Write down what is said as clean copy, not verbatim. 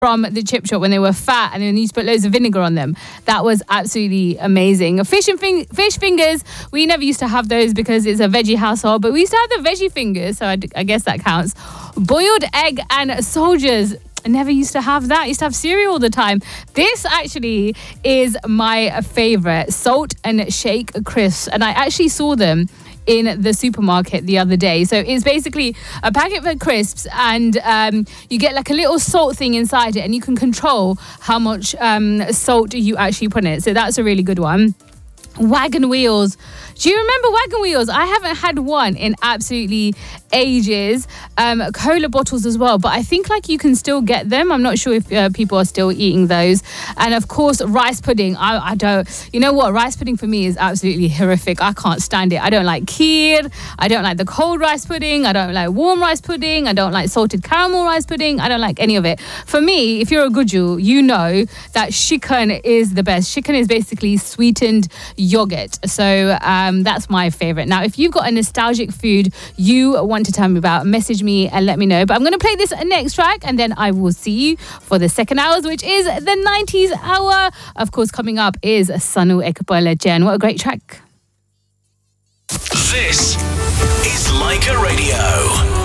from the chip shop when they were fat, and then you used to put loads of vinegar on them. That was absolutely amazing. Fish fingers, we never used to have those because it's a veggie household, but we used to have the veggie fingers, so I guess that counts. Boiled egg and soldiers. I never used to have that. I used to have cereal all the time. This actually is my favorite, salt and shake crisps, and I actually saw them in the supermarket the other day. So it's basically a packet of crisps, and you get like a little salt thing inside it, and you can control how much salt you actually put in it. So that's a really good one. Wagon wheels. Do you remember wagon wheels? I haven't had one in absolutely ages. Cola bottles as well, but I think like you can still get them. I'm not sure if people are still eating those. And of course, rice pudding. I don't, you know what? Rice pudding for me is absolutely horrific. I can't stand it. I don't like kheer. I don't like the cold rice pudding. I don't like warm rice pudding. I don't like salted caramel rice pudding. I don't like any of it. For me, if you're a Guju, you know that shikan is the best. Shikan is basically sweetened yogurt. So that's my favorite. Now, if you've got a nostalgic food you want to tell me about, message me and let me know. But I'm going to play this next track, and then I will see you for the second hours, which is the 90s hour. Of course, coming up is Sanu Ekpala Jen. What a great track. This is Leica Radio.